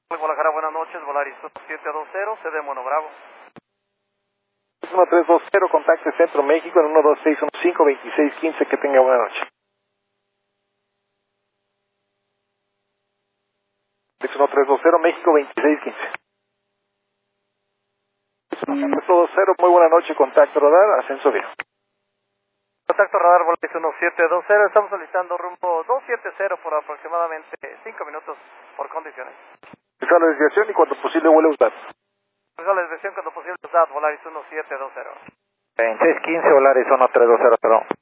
Guadalajara, buenas noches, Volaris 1720, sede Mono Bravo. 1320, contacte Centro México en 12615-2615, que tenga buena noche. 1320, México 2615. 1320, muy buena noche, contacto radar, ascenso bien. Contacto radar Volaris 1720, estamos solicitando rumbo 270 por aproximadamente 5 minutos por condiciones. Esa la desviación y cuando posible vuele usted. Pues la desviación cuando posible, Volaris 1720. 2615, Volaris 1320.